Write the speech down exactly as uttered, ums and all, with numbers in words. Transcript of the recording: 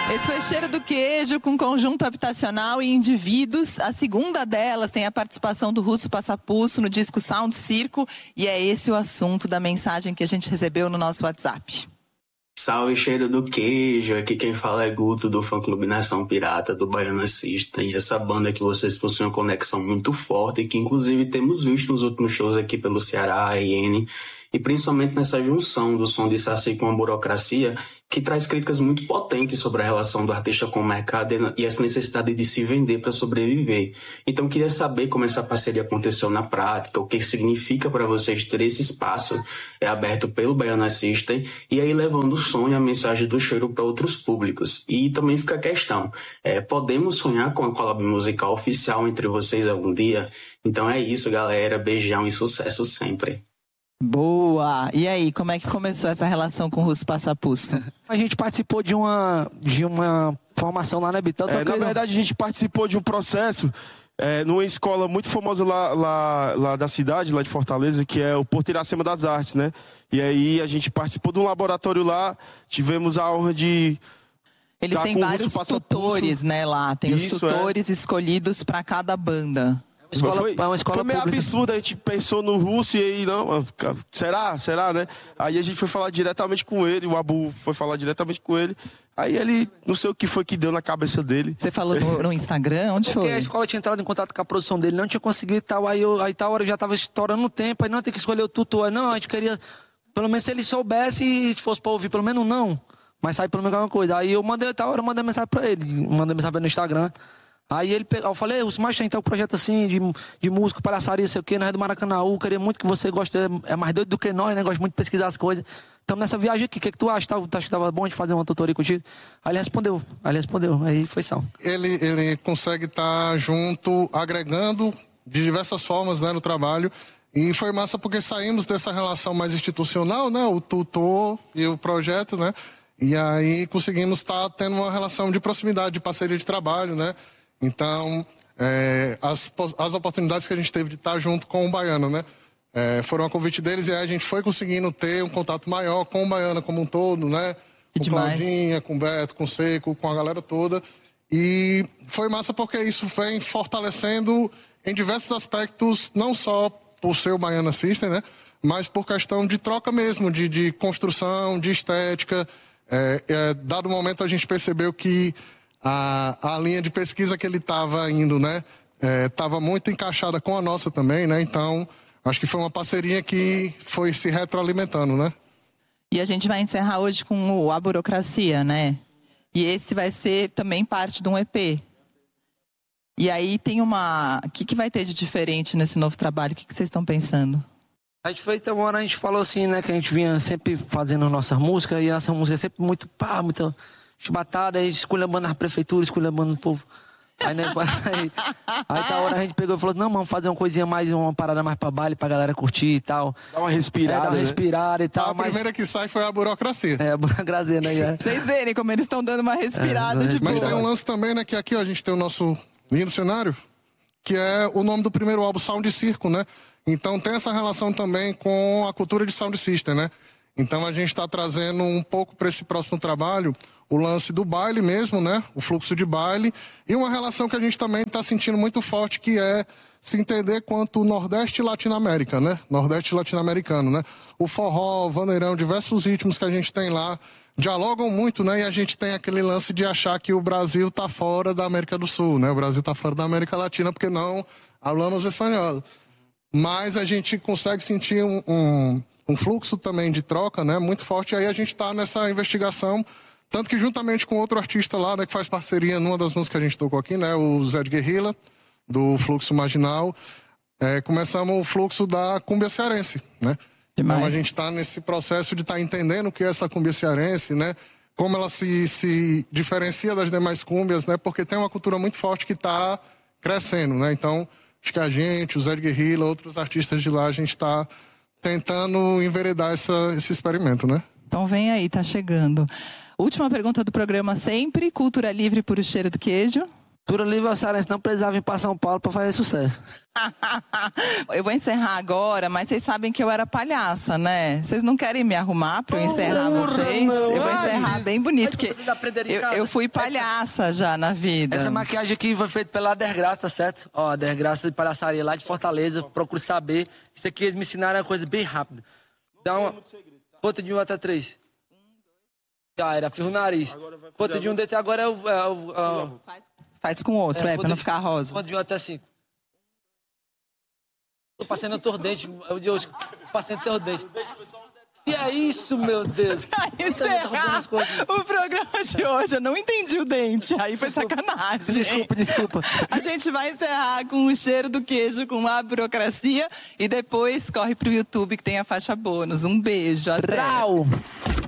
Esse foi Cheiro do Queijo com conjunto habitacional e indivíduos. A segunda delas tem a participação do Russo Passapusso no disco Sound Circo. E é esse o assunto da mensagem que a gente recebeu no nosso WhatsApp. Salve, Cheiro do Queijo. Aqui quem fala é Guto, do fã-clube Nação Pirata, do Baiana System. E essa banda que vocês possuem uma conexão muito forte e que inclusive temos visto nos últimos shows aqui pelo Ceará, A N, e principalmente nessa junção do som de Saci com a burocracia, que traz críticas muito potentes sobre a relação do artista com o mercado e essa necessidade de se vender para sobreviver. Então, queria saber como essa parceria aconteceu na prática, o que significa para vocês ter esse espaço é aberto pelo Baiana System e aí levando o som e a mensagem do cheiro para outros públicos. E também fica a questão, é, podemos sonhar com a collab musical oficial entre vocês algum dia? Então é isso, galera. Beijão e sucesso sempre. Boa! E aí, como é que começou essa relação com o Russo Passapusso? A gente participou de uma, de uma formação lá na Bitão. É, na verdade, a gente participou de um processo é, numa escola muito famosa lá, lá, lá da cidade, lá de Fortaleza, que é o Porto Iracema das Artes, né? E aí a gente participou de um laboratório lá, tivemos a honra de... Eles têm vários tutores, né, lá. Tem Isso, os tutores é. escolhidos para cada banda. Escola, foi, é uma escola foi meio pública. Absurdo, a gente pensou no Russo e aí, não, será? Será, né? Aí a gente foi falar diretamente com ele, o Abu foi falar diretamente com ele, aí ele, não sei o que foi que deu na cabeça dele. Você falou no, no Instagram? Onde Porque foi? A escola tinha entrado em contato com a produção dele, não tinha conseguido e tal, aí, eu, aí tal hora eu já tava estourando o tempo, aí não, tem que escolher o tutor, aí não, a gente queria, pelo menos se ele soubesse e se fosse pra ouvir, pelo menos não, mas sai pelo menos alguma coisa. Aí eu mandei, tal hora eu mandei mensagem pra ele, mandei mensagem pra ele no Instagram. Aí ele pegou, eu falei, Russo, mas tem um projeto assim, de, de música, palhaçaria, sei o quê, na Rede do Maracanãú, queria muito que você goste, é mais doido do que nós, né, gosta muito de pesquisar as coisas. Estamos nessa viagem aqui, o que, que tu acha? Tu acha que tava bom de fazer uma tutoria contigo? Aí ele respondeu, aí ele respondeu, aí foi sal. Ele, ele consegue estar junto, agregando de diversas formas, né, no trabalho, e foi massa porque saímos dessa relação mais institucional, né, o tutor e o projeto, né, e aí conseguimos estar tendo uma relação de proximidade, de parceria de trabalho, né. Então, é, as, as oportunidades que a gente teve de estar junto com o Baiana, né? É, foram a convite deles e aí a gente foi conseguindo ter um contato maior com o Baiana como um todo, né? Com Claudinha, com o Beto, com o Seco, com a galera toda. E foi massa porque isso vem fortalecendo em diversos aspectos, não só por ser o Baiana System, né? Mas por questão de troca mesmo, de, de construção, de estética. É, é, dado o momento a gente percebeu que A, a linha de pesquisa que ele estava indo, né, estava é, muito encaixada com a nossa também, né, então acho que foi uma parceria que foi se retroalimentando, né. E a gente vai encerrar hoje com o A Burocracia, né, e esse vai ser também parte de um E P. E aí tem uma... O que, que vai ter de diferente nesse novo trabalho? O que, que vocês estão pensando? A gente foi, então, a gente falou assim, né, que a gente vinha sempre fazendo nossas músicas e essa música é sempre muito, pá, muito... chibatada, aí esculhambando a prefeitura, esculhambando o povo. Aí, né, aí, aí tá a hora a gente pegou e falou, não, vamos fazer uma coisinha mais, uma parada mais pra baile, pra galera curtir e tal. Dá uma respirada, é, dá uma né? respirada e tal. A mas... primeira que sai foi a burocracia. É, a burocracia, né? É. Vocês verem como eles estão dando uma respirada é, de boa. Mas tem um lance também, né, que aqui ó, a gente tem o nosso lindo cenário, que é o nome do primeiro álbum, Sound Circo, né? Então tem essa relação também com a cultura de Sound System, né? Então a gente está trazendo um pouco para esse próximo trabalho o lance do baile mesmo, né? O fluxo de baile e uma relação que a gente também está sentindo muito forte, que é se entender quanto Nordeste e Latinoamérica, né? Nordeste latino-americano, né? O forró, o vaneirão, diversos ritmos que a gente tem lá dialogam muito, né? E a gente tem aquele lance de achar que o Brasil está fora da América do Sul, né? O Brasil está fora da América Latina porque não falamos espanhol. Mas a gente consegue sentir um, um, um fluxo também de troca, né? Muito forte. E aí a gente está nessa investigação. Tanto que juntamente com outro artista lá, né, que faz parceria numa das músicas que a gente tocou aqui, né, o Zé de Guerrilla, do Fluxo Marginal, é, começamos o fluxo da cúmbia cearense, né? Demais. Então a gente está nesse processo de estar tá entendendo o que é essa cúmbia cearense, né? Como ela se, se diferencia das demais cúmbias, né? Porque tem uma cultura muito forte que está crescendo, né? Então, acho que a gente, o Zé de Guerrilla, outros artistas de lá, a gente está tentando enveredar essa, esse experimento, né? Então vem aí, tá chegando. Última pergunta do programa sempre. Cultura livre por o cheiro do queijo. Cultura aniversariante não precisava vir para São Paulo para fazer sucesso. Eu vou encerrar agora, mas vocês sabem que eu era palhaça, né? Vocês não querem me arrumar para eu encerrar Porra, vocês? não. Eu vou Ai, encerrar bem bonito, porque vocês aprenderam em eu, casa. eu fui palhaça já na vida. Essa maquiagem aqui foi feita pela Adergraça, tá certo? Ó, Adergraça de palhaçaria lá de Fortaleza. Procure saber. Isso aqui eles me ensinaram uma coisa bem rápida. Dá uma... Conta de um até três. Já era, firro o nariz. Conta de um até agora é o... É o, é o... Faz, faz com outro, é, é pra não de, ficar rosa. Conta de um até cinco. Tô passando o teu dente. Eu de hoje. Passando o teu dente. E é isso, meu Deus. Pra encerrar o programa de hoje, eu não entendi o dente. Aí foi sacanagem. Desculpa, desculpa. A gente vai encerrar com o cheiro do queijo, com a burocracia. E depois corre pro YouTube que tem a faixa bônus. Um beijo. Até. Brau.